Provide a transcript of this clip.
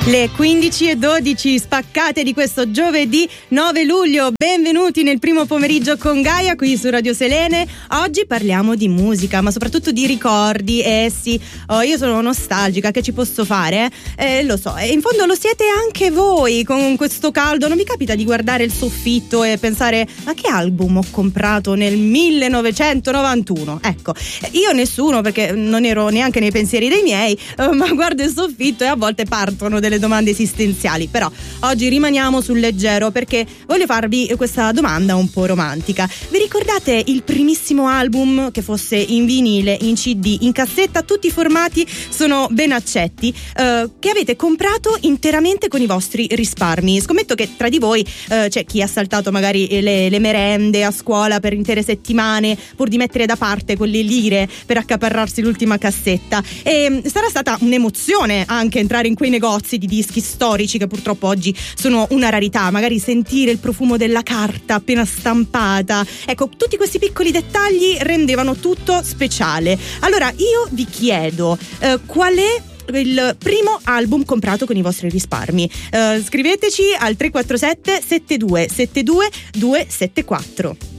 Le 15:12 spaccate di questo giovedì 9 luglio, benvenuti nel primo pomeriggio con Gaia qui su Radio Selene. Oggi parliamo di musica, ma soprattutto di ricordi. Sì, io sono nostalgica, che ci posso fare? Lo so, e in fondo lo siete anche voi con questo caldo. Non vi capita di guardare il soffitto e pensare: ma che album ho comprato nel 1991? Ecco, io nessuno, perché non ero neanche nei pensieri dei miei, ma guardo il soffitto e a volte partono delle domande esistenziali. Però oggi rimaniamo sul leggero, perché voglio farvi questa domanda un po' romantica. Vi ricordate il primissimo album, che fosse in vinile, in CD, in cassetta? Tutti i formati sono ben accetti, che avete comprato interamente con i vostri risparmi. Scommetto che tra di voi c'è chi ha saltato magari le merende a scuola per intere settimane pur di mettere da parte quelle lire per accaparrarsi l'ultima cassetta. E sarà stata un'emozione anche entrare in quei negozi di dischi storici che purtroppo oggi sono una rarità, magari sentire il profumo della carta appena stampata. Ecco, tutti questi piccoli dettagli rendevano tutto speciale. Allora io vi chiedo, qual è il primo album comprato con i vostri risparmi? Scriveteci al 347 7272 274.